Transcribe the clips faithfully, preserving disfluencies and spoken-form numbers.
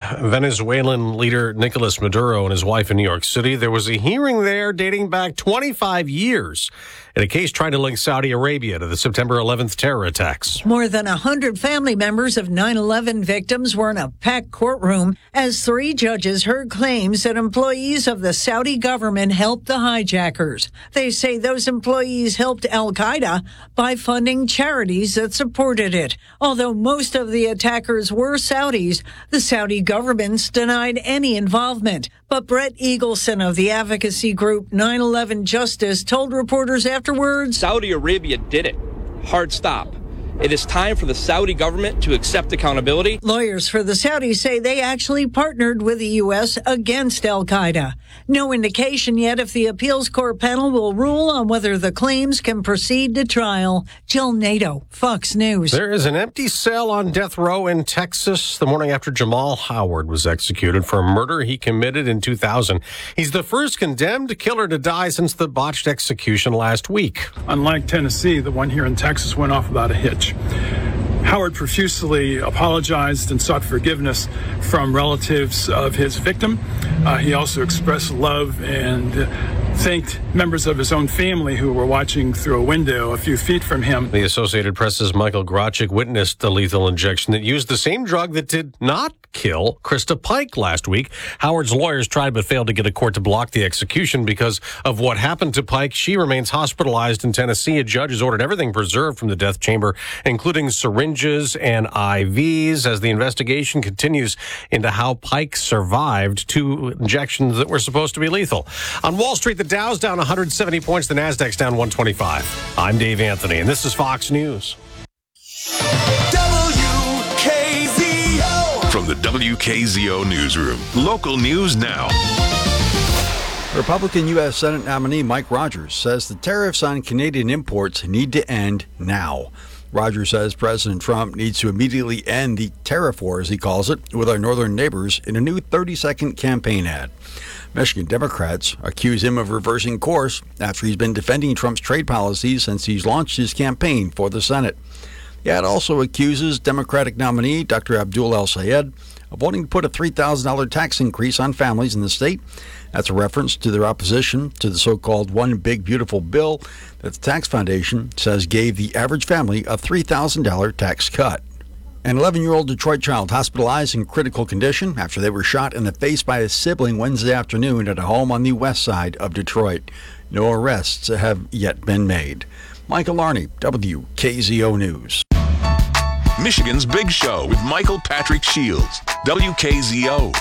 Venezuelan leader Nicolas Maduro and his wife in New York City. There was a hearing there dating back twenty-five years in a case trying to link Saudi Arabia to the September eleventh terror attacks. More than one hundred family members of nine eleven victims were in a packed courtroom as three judges heard claims that employees of the Saudi government helped the hijackers. They say those employees helped al-Qaeda by funding charities that supported it. Although most of the attackers were Saudis, the Saudi government's denied any involvement. But Brett Eagleson of the advocacy group nine eleven Justice told reporters afterwards, Saudi Arabia did it. Hard stop. It is time for the Saudi government to accept accountability. Lawyers for the Saudis say they actually partnered with the U S against al-Qaeda. No indication yet if the appeals court panel will rule on whether the claims can proceed to trial. Jill Nato, Fox News. There is an empty cell on death row in Texas the morning after Jamal Howard was executed for a murder he committed in two thousand. He's the first condemned killer to die since the botched execution last week. Unlike Tennessee, the one here in Texas went off without a hitch. Howard profusely apologized and sought forgiveness from relatives of his victim. Uh, he also expressed love and thanked members of his own family who were watching through a window a few feet from him. The Associated Press's Michael Grachik witnessed the lethal injection that used the same drug that did not kill Krista Pike last week. Howard's lawyers tried but failed to get a court to block the execution because of what happened to Pike. She remains hospitalized in Tennessee. A judge has ordered everything preserved from the death chamber, including syringes and I Vs, as the investigation continues into how Pike survived two injections that were supposed to be lethal. On Wall Street, the Dow's down one hundred seventy points. The Nasdaq's down one twenty-five. I'm Dave Anthony, and this is Fox News. From the W K Z O Newsroom, local news now. Republican U S Senate nominee Mike Rogers says the tariffs on Canadian imports need to end now. Rogers says President Trump needs to immediately end the tariff war, as he calls it, with our northern neighbors in a new thirty-second campaign ad. Michigan Democrats accuse him of reversing course after he's been defending Trump's trade policies since he's launched his campaign for the Senate. The ad also accuses Democratic nominee Doctor Abdul El-Sayed of wanting to put a three thousand dollars tax increase on families in the state. That's a reference to their opposition to the so-called One Big Beautiful Bill that the Tax Foundation says gave the average family a three thousand dollars tax cut. An eleven-year-old Detroit child hospitalized in critical condition after they were shot in the face by a sibling Wednesday afternoon at a home on the west side of Detroit. No arrests have yet been made. Michael Larney, W K Z O News. Michigan's Big Show with Michael Patrick Shields, W K Z O.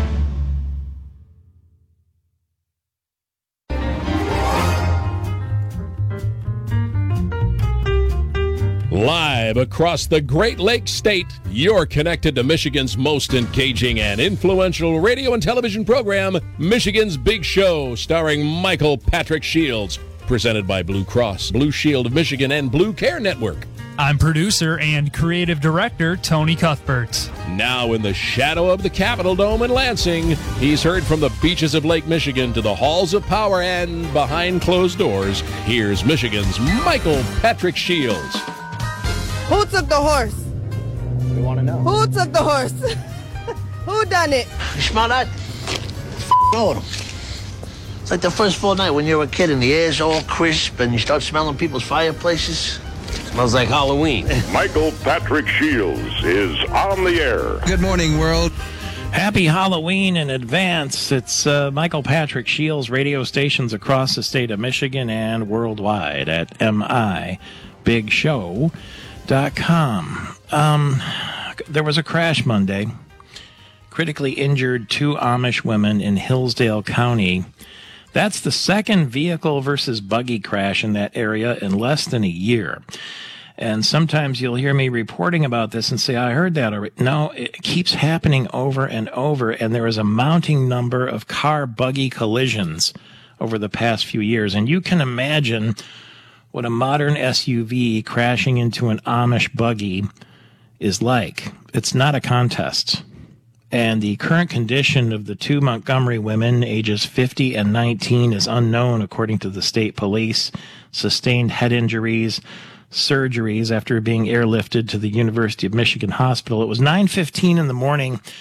Live across the Great Lakes State, you're connected to Michigan's most engaging and influential radio and television program, Michigan's Big Show, starring Michael Patrick Shields. Presented by Blue Cross, Blue Shield of Michigan, and Blue Care Network. I'm producer and creative director Tony Cuthbert. Now in the shadow of the Capitol Dome in Lansing, he's heard from the beaches of Lake Michigan to the halls of power and behind closed doors. Here's Michigan's Michael Patrick Shields. Who took the horse? We want to know. Who took the horse? Who done it? You smell that? F*** odor. It's like the first full night when you're a kid and the air's all crisp and you start smelling people's fireplaces. Smells like Halloween. Michael Patrick Shields is on the air. Good morning, world. Happy Halloween in advance. It's uh, Michael Patrick Shields, radio stations across the state of Michigan and worldwide at M I big show dot com. Um, there was a crash Monday. Critically injured two Amish women in Hillsdale County. That's the second vehicle versus buggy crash in that area in less than a year. And sometimes you'll hear me reporting about this and say, I heard that already. No, it keeps happening over and over, and there is a mounting number of car-buggy collisions over the past few years. And you can imagine what a modern S U V crashing into an Amish buggy is like. It's not a contest. And the current condition of the two Montgomery women, ages fifty and nineteen, is unknown, according to the state police. Sustained head injuries, surgeries after being airlifted to the University of Michigan Hospital. It was nine fifteen in the morning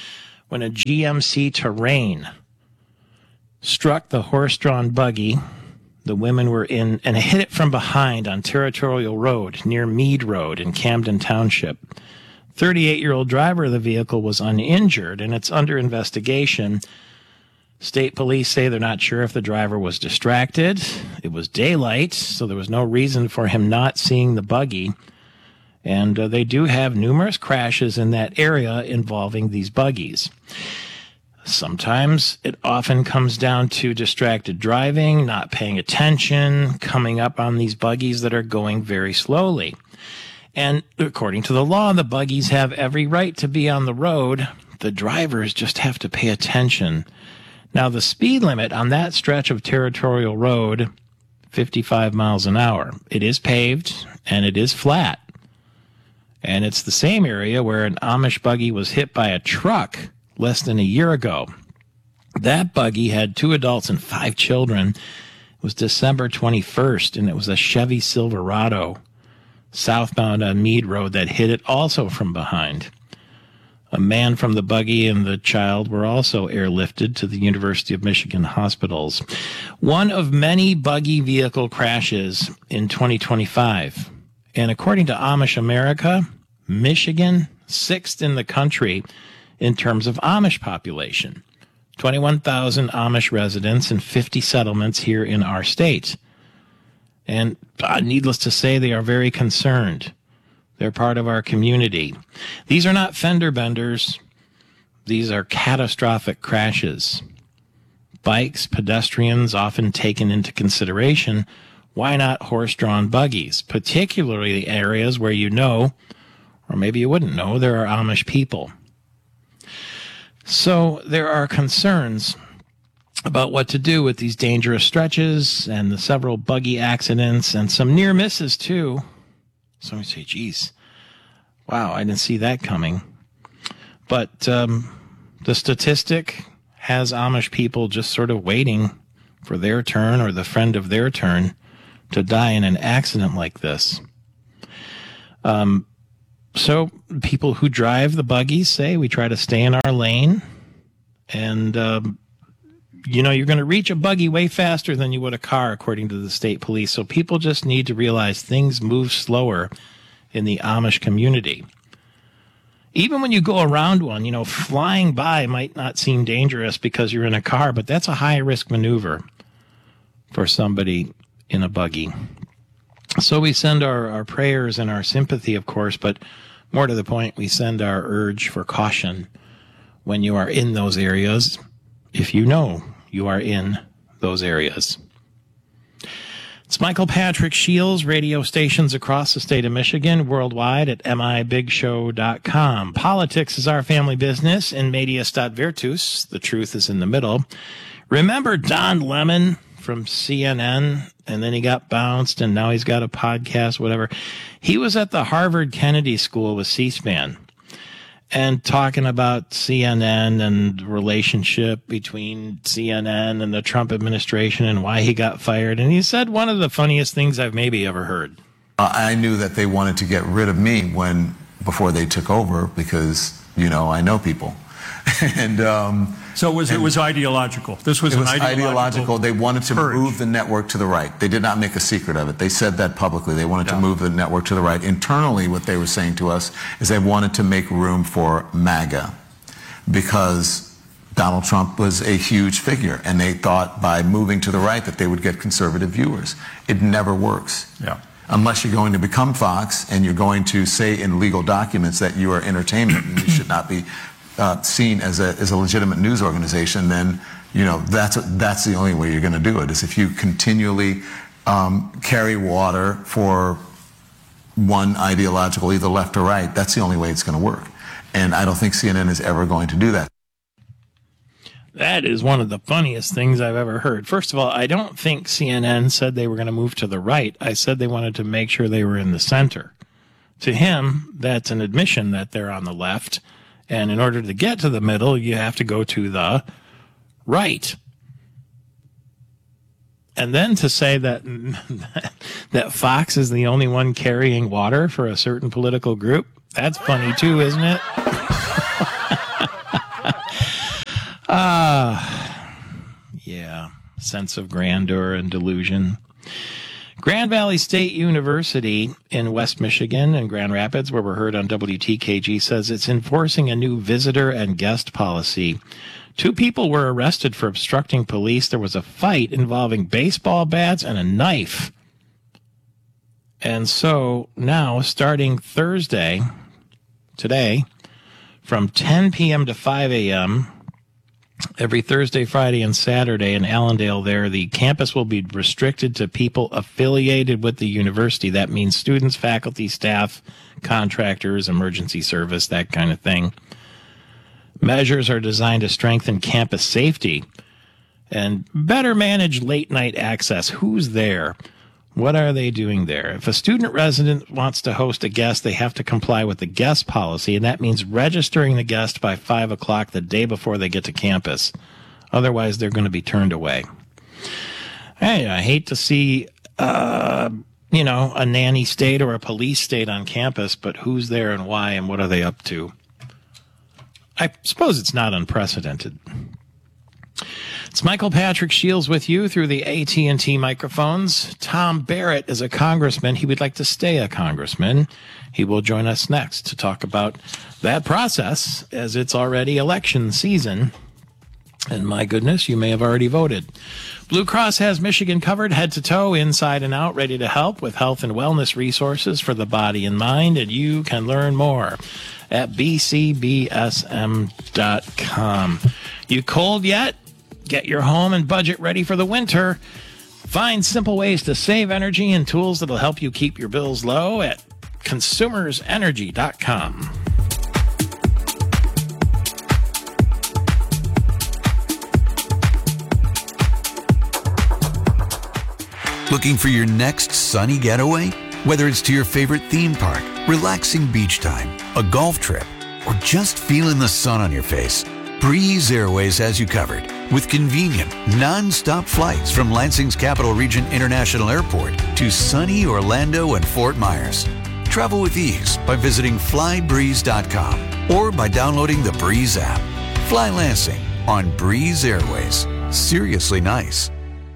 when a G M C Terrain struck the horse-drawn buggy. The women were in, and hit it from behind on Territorial Road near Mead Road in Camden Township. thirty-eight-year-old driver of the vehicle was uninjured, and it's under investigation. State police say they're not sure if the driver was distracted. It was daylight, so there was no reason for him not seeing the buggy. And uh, they do have numerous crashes in that area involving these buggies. Sometimes it often comes down to distracted driving, not paying attention, coming up on these buggies that are going very slowly. And according to the law, the buggies have every right to be on the road. The drivers just have to pay attention. Now, the speed limit on that stretch of Territorial Road, fifty-five miles an hour. It is paved and it is flat. And it's the same area where an Amish buggy was hit by a truck less than a year ago. That buggy had two adults and five children. It was December twenty-first, and it was a Chevy Silverado southbound on Mead Road that hit it also from behind. A man from the buggy and the child were also airlifted to the University of Michigan hospitals. One of many buggy vehicle crashes in twenty twenty-five. And according to Amish America, Michigan, sixth in the country in terms of Amish population. twenty-one thousand Amish residents and fifty settlements here in our state. And uh, needless to say, they are very concerned. They're part of our community. These are not fender benders. These are catastrophic crashes. Bikes, pedestrians often taken into consideration. Why not horse-drawn buggies, particularly the areas where you know, or maybe you wouldn't know, there are Amish people. So there are concerns about what to do with these dangerous stretches and the several buggy accidents and some near misses too. Somebody say, geez, wow, I didn't see that coming. But um, the statistic has Amish people just sort of waiting for their turn or the friend of their turn to die in an accident like this. Um, so people who drive the buggies say we try to stay in our lane. And, um, you know, you're going to reach a buggy way faster than you would a car, according to the state police. So people just need to realize things move slower in the Amish community. Even when you go around one, you know, flying by might not seem dangerous because you're in a car, but that's a high-risk maneuver for somebody in a buggy. So we send our, our prayers and our sympathy, of course, but more to the point, we send our urge for caution when you are in those areas, if you know you are in those areas. It's Michael Patrick Shields, radio stations across the state of Michigan, worldwide at m i big show dot com. Politics is our family business in medias stat virtus. The truth is in the middle. Remember Don Lemon from C N N, and then he got bounced, and now he's got a podcast, whatever. He was at the Harvard Kennedy School with C-SPAN and talking about C N N and the relationship between C N N and the Trump administration and why he got fired. And he said one of the funniest things I've maybe ever heard. Uh, I knew that they wanted to get rid of me when before they took over because, you know, I know people. and um, So it was, it was ideological. This was, it was an ideological. ideological. They wanted to purge. move the network to the right. They did not make a secret of it. They said that publicly. They wanted yeah. to move the network to the right. Internally, what they were saying to us is they wanted to make room for MAGA because Donald Trump was a huge figure, and they thought by moving to the right that they would get conservative viewers. It never works. Yeah. Unless you're going to become Fox and you're going to say in legal documents that you are entertainment and you should not be Uh, seen as a as a legitimate news organization, then you know that's a, that's the only way you're going to do it. Is if you continually um, carry water for one ideological, either left or right. That's the only way it's going to work. And I don't think C N N is ever going to do that. That is one of the funniest things I've ever heard. First of all, I don't think C N N said they were going to move to the right. I said they wanted to make sure they were in the center. To him, that's an admission that they're on the left. And in order to get to the middle, you have to go to the right. And then to say that that Fox is the only one carrying water for a certain political group, that's funny too, isn't it? Ah, uh, yeah, sense of grandeur and delusion. Grand Valley State University in West Michigan and Grand Rapids, where we're heard on W T K G, says it's enforcing a new visitor and guest policy. Two people were arrested for obstructing police. There was a fight involving baseball bats and a knife. And so now, starting Thursday, today, from ten p.m. to five a.m., every Thursday, Friday, and Saturday in Allendale there, the campus will be restricted to people affiliated with the university. That means students, faculty, staff, contractors, emergency service, that kind of thing. Measures are designed to strengthen campus safety and better manage late-night access. Who's there? What are they doing there? If a student resident wants to host a guest, they have to comply with the guest policy, and that means registering the guest by five o'clock the day before they get to campus. Otherwise, they're going to be turned away. Hey, I hate to see, uh, you know, a nanny state or a police state on campus, but who's there and why and what are they up to? I suppose it's not unprecedented. It's Michael Patrick Shields with you through the A T and T microphones. Tom Barrett is a congressman. He would like to stay a congressman. He will join us next to talk about that process, as it's already election season. And my goodness, you may have already voted. Blue Cross has Michigan covered head to toe, inside and out, ready to help with health and wellness resources for the body and mind. And you can learn more at b c b s m dot com. You cold yet? Get your home and budget ready for the winter. Find simple ways to save energy and tools that'll help you keep your bills low at consumers energy dot com. Looking for your next sunny getaway? Whether it's to your favorite theme park, relaxing beach time, a golf trip, or just feeling the sun on your face, Breeze Airways has you covered with convenient, non-stop flights from Lansing's Capital Region International Airport to sunny Orlando and Fort Myers. Travel with ease by visiting fly breeze dot com or by downloading the Breeze app. Fly Lansing on Breeze Airways. Seriously nice.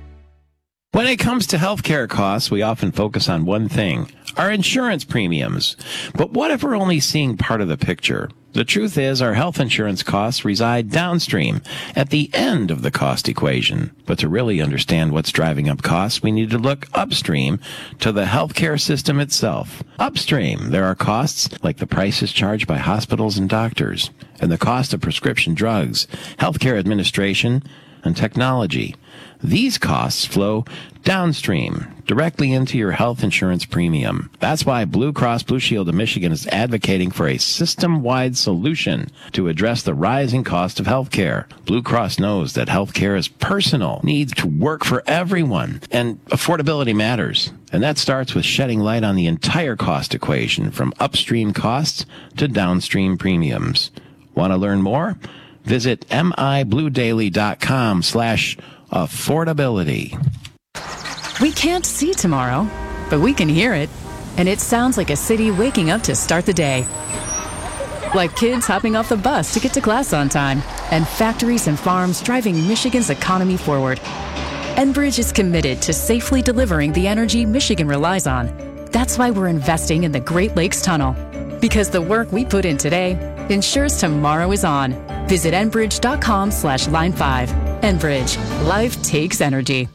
When it comes to healthcare costs, we often focus on one thing, our insurance premiums. But what if we're only seeing part of the picture? The truth is, our health insurance costs reside downstream, at the end of the cost equation. But to really understand what's driving up costs, we need to look upstream to the healthcare system itself. Upstream, there are costs like the prices charged by hospitals and doctors, and the cost of prescription drugs, healthcare administration, and technology. These costs flow downstream, directly into your health insurance premium. That's why Blue Cross Blue Shield of Michigan is advocating for a system-wide solution to address the rising cost of health care. Blue Cross knows that health care is personal, needs to work for everyone, and affordability matters. And that starts with shedding light on the entire cost equation, from upstream costs to downstream premiums. Want to learn more? Visit mibluedaily.com slash affordability. We can't see tomorrow, but we can hear it. And it sounds like a city waking up to start the day. Like kids hopping off the bus to get to class on time, and factories and farms driving Michigan's economy forward. Enbridge is committed to safely delivering the energy Michigan relies on. That's why we're investing in the Great Lakes Tunnel. Because the work we put in today ensures tomorrow is on. Visit enbridge.com slash line five. Enbridge. Life takes energy.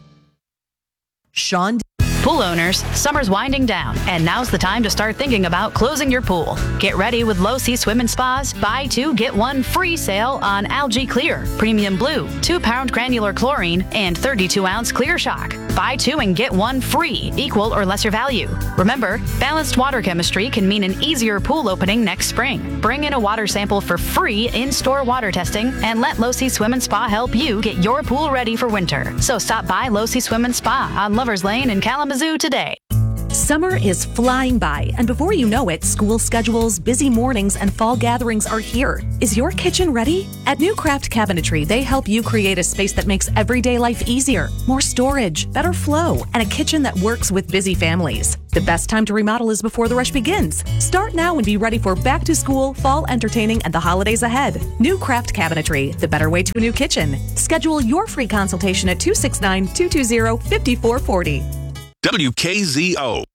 Sean. Pool owners, summer's winding down, and now's the time to start thinking about closing your pool. Get ready with Low Sea Swim and Spa's buy two, get one free sale on Algae Clear, Premium Blue, two pound granular chlorine, and thirty-two ounce Clear Shock. Buy two and get one free, equal or lesser value. Remember, balanced water chemistry can mean an easier pool opening next spring. Bring in a water sample for free in-store water testing, and let Low Sea Swim and Spa help you get your pool ready for winter. So stop by Low Sea Swim and Spa on Lovers Lane in Kalamazoo today. Summer is flying by, and before you know it, school schedules, busy mornings, and fall gatherings are here. Is your kitchen ready? At New Craft Cabinetry, they help you create a space that makes everyday life easier, more storage, better flow, and a kitchen that works with busy families. The best time to remodel is before the rush begins. Start now and be ready for back to school, fall entertaining, and the holidays ahead. New Craft Cabinetry, the better way to a new kitchen. Schedule your free consultation at two six nine, two two zero, five four four zero. W K Z O.